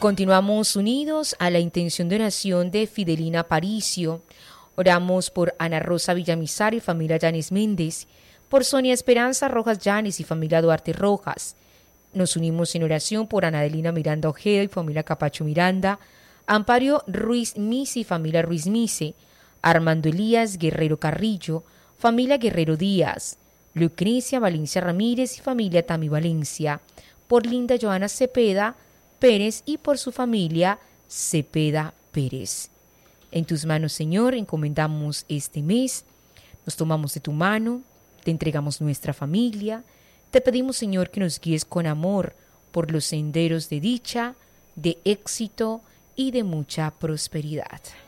Continuamos unidos a la intención de oración de Fidelina Aparicio. Oramos por Ana Rosa Villamizar y familia Yanes Méndez, por Sonia Esperanza Rojas Yanes y familia Duarte Rojas. Nos unimos en oración por Ana Adelina Miranda Ojeda y familia Capacho Miranda, Ampario Ruiz Mise y familia Ruiz Mise, Armando Elías Guerrero Carrillo, familia Guerrero Díaz, Lucrecia Valencia Ramírez y familia Tami Valencia, por Linda Joana Cepeda Pérez y por su familia Cepeda Pérez. En tus manos, Señor, encomendamos este mes, nos tomamos de tu mano, te entregamos nuestra familia, te pedimos, Señor, que nos guíes con amor por los senderos de dicha, de éxito y de mucha prosperidad.